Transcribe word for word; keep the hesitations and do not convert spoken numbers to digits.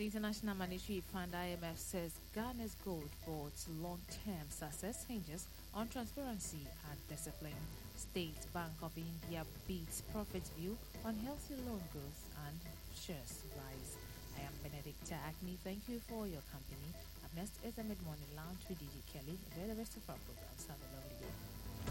The International Monetary Fund I M F says Ghana's gold board's long-term success hinges on transparency and discipline. State Bank of India beats profit view on healthy loan growth and shares rise. I am Benedicta Agni. Thank you for your company. Up next is the Mid-Morning Lounge with D J Kelly. Enjoy the rest of our programs. Have a lovely day.